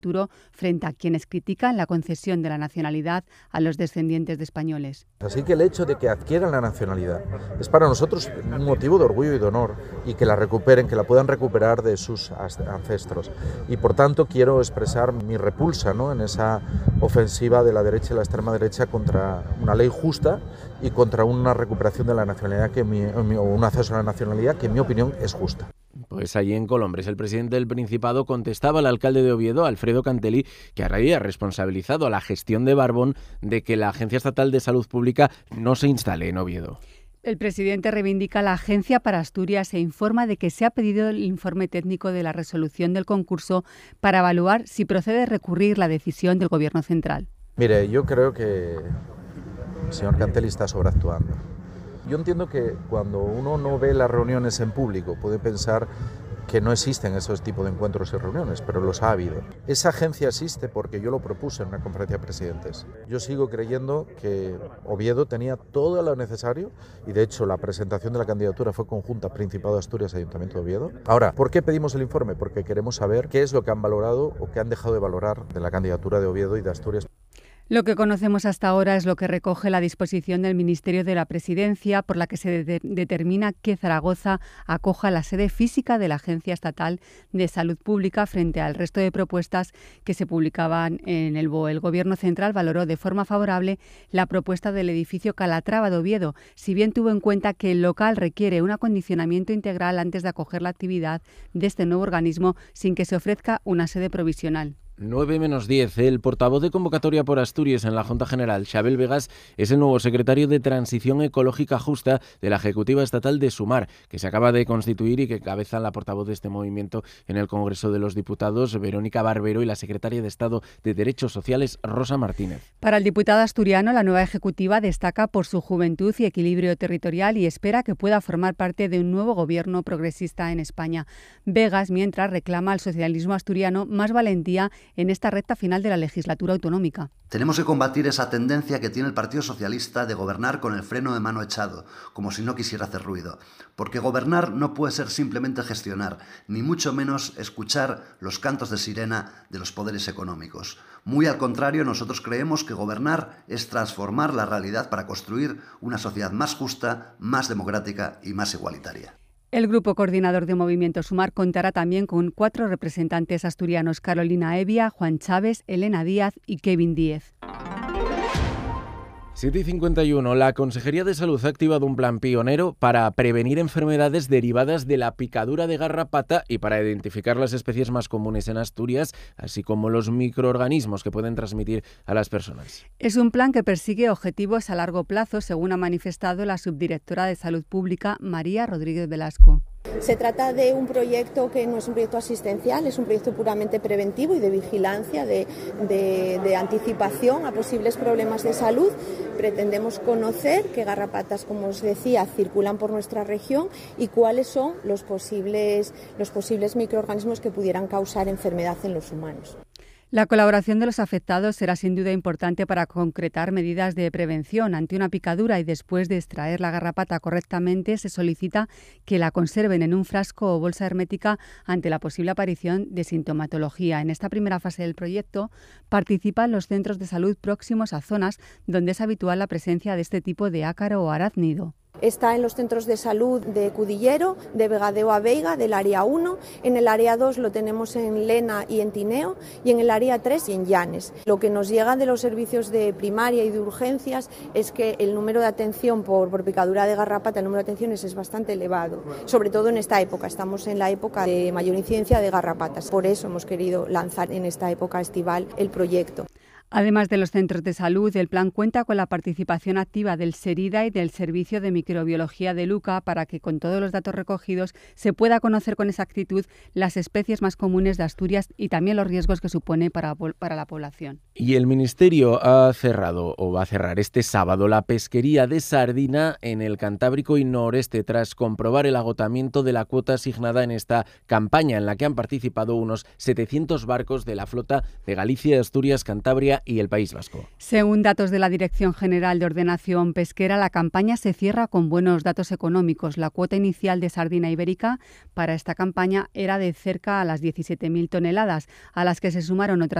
futuro frente a quienes critican la concesión de la nacionalidad a los descendientes de españoles. Así que el hecho de que adquieran la nacionalidad es para nosotros un motivo de orgullo y de honor, y que la recuperen, que la puedan recuperar de sus ancestros. Y por tanto quiero expresar mi repulsa, ¿no?, en esa ofensiva de la derecha y la extrema derecha contra una ley justa y contra una recuperación de la nacionalidad, o un acceso a la nacionalidad que en mi opinión es justa. Pues allí en Colombres, el presidente del Principado contestaba al alcalde de Oviedo, Alfredo Cantelli, que había responsabilizado a la gestión de Barbón de que la Agencia Estatal de Salud Pública no se instale en Oviedo. El presidente reivindica la Agencia para Asturias e informa de que se ha pedido el informe técnico de la resolución del concurso para evaluar si procede recurrir la decisión del Gobierno central. Mire, yo creo que el señor Cantelli está sobreactuando. Yo entiendo que cuando uno no ve las reuniones en público puede pensar que no existen esos tipos de encuentros y reuniones, pero los ha habido. Esa agencia existe porque yo lo propuse en una conferencia de presidentes. Yo sigo creyendo que Oviedo tenía todo lo necesario y de hecho la presentación de la candidatura fue conjunta Principado de Asturias, Ayuntamiento de Oviedo. Ahora, ¿por qué pedimos el informe? Porque queremos saber qué es lo que han valorado o qué han dejado de valorar de la candidatura de Oviedo y de Asturias. Lo que conocemos hasta ahora es lo que recoge la disposición del Ministerio de la Presidencia, por la que se determina que Zaragoza acoja la sede física de la Agencia Estatal de Salud Pública frente al resto de propuestas que se publicaban en el BOE. El Gobierno central valoró de forma favorable la propuesta del edificio Calatrava de Oviedo, si bien tuvo en cuenta que el local requiere un acondicionamiento integral antes de acoger la actividad de este nuevo organismo sin que se ofrezca una sede provisional. 9:10. El portavoz de Convocatoria por Asturias en la Junta General, Xabel Vegas, es el nuevo secretario de Transición Ecológica Justa de la Ejecutiva Estatal de Sumar, que se acaba de constituir y que encabeza la portavoz de este movimiento en el Congreso de los Diputados, Verónica Barbero, y la secretaria de Estado de Derechos Sociales, Rosa Martínez. Para el diputado asturiano, la nueva Ejecutiva destaca por su juventud y equilibrio territorial y espera que pueda formar parte de un nuevo gobierno progresista en España. Vegas, mientras, reclama al socialismo asturiano más valentía en esta recta final de la legislatura autonómica. Tenemos que combatir esa tendencia que tiene el Partido Socialista de gobernar con el freno de mano echado, como si no quisiera hacer ruido. Porque gobernar no puede ser simplemente gestionar, ni mucho menos escuchar los cantos de sirena de los poderes económicos. Muy al contrario, nosotros creemos que gobernar es transformar la realidad para construir una sociedad más justa, más democrática y más igualitaria. El grupo coordinador de Movimiento Sumar contará también con 4 representantes asturianos: Carolina Evia, Juan Chávez, Elena Díaz y Kevin Díez. 7:51. La Consejería de Salud ha activado un plan pionero para prevenir enfermedades derivadas de la picadura de garrapata y para identificar las especies más comunes en Asturias, así como los microorganismos que pueden transmitir a las personas. Es un plan que persigue objetivos a largo plazo, según ha manifestado la subdirectora de Salud Pública, María Rodríguez Velasco. Se trata de un proyecto que no es un proyecto asistencial, es un proyecto puramente preventivo y de vigilancia, de anticipación a posibles problemas de salud. Pretendemos conocer qué garrapatas, como os decía, circulan por nuestra región y cuáles son los posibles microorganismos que pudieran causar enfermedad en los humanos. La colaboración de los afectados será sin duda importante para concretar medidas de prevención ante una picadura, y después de extraer la garrapata correctamente se solicita que la conserven en un frasco o bolsa hermética ante la posible aparición de sintomatología. En esta primera fase del proyecto participan los centros de salud próximos a zonas donde es habitual la presencia de este tipo de ácaro o arácnido. Está en los centros de salud de Cudillero, de Vegadeo a Veiga, del área 1, en el área 2 lo tenemos en Lena y en Tineo, y en el área 3 y en Llanes. Lo que nos llega de los servicios de primaria y de urgencias es que el número de atención por picadura de garrapata, el número de atenciones es bastante elevado, sobre todo en esta época. Estamos en la época de mayor incidencia de garrapatas, por eso hemos querido lanzar en esta época estival el proyecto. Además de los centros de salud, el plan cuenta con la participación activa del SERIDA y del Servicio de Microbiología de Luca para que, con todos los datos recogidos, se pueda conocer con exactitud las especies más comunes de Asturias y también los riesgos que supone para la población. Y el Ministerio ha cerrado, o va a cerrar este sábado, la pesquería de sardina en el Cantábrico y Noreste, tras comprobar el agotamiento de la cuota asignada en esta campaña, en la que han participado unos 700 barcos de la flota de Galicia, Asturias, Cantabria Cantabria y el País Vasco. Según datos de la Dirección General de Ordenación Pesquera, la campaña se cierra con buenos datos económicos. La cuota inicial de sardina ibérica para esta campaña era de cerca a las 17.000 toneladas, a las que se sumaron otras